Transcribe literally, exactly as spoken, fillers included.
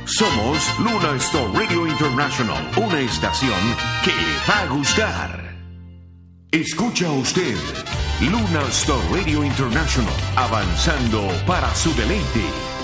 Somos Luna Star Radio International, una estación que le va a gustar. Escucha usted Luna Star Radio International, avanzando para su deleite.